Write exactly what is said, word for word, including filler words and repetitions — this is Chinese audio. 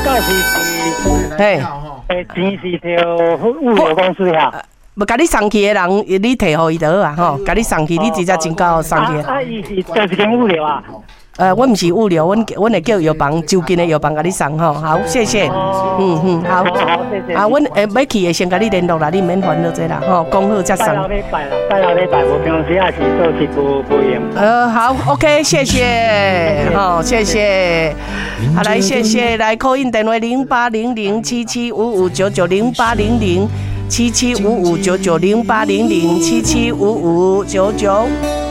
到时是， 嘿， 诶，钱是着物流公司呀。 要甲你送去的人，你摕互伊就好啊，吼，甲你送去，你直接真够送去。 啊，伊是就是间物流啊。 呃，阮毋是物流，阮阮会叫药房就近的药房甲你送吼。好，谢谢。嗯嗯，好。 好，谢谢。 啊，阮诶要去的先甲你联络啦，你免烦恼这啦，吼，讲好再送。 拜六礼拜啦，拜六礼拜，我平时也是做直播播音。 呃，好 ，OK， 谢谢，好，谢谢。好，来，谢谢，来 call in 电话零八零零七七五五九九零八零零七七五五九九零八零零七七五五九九。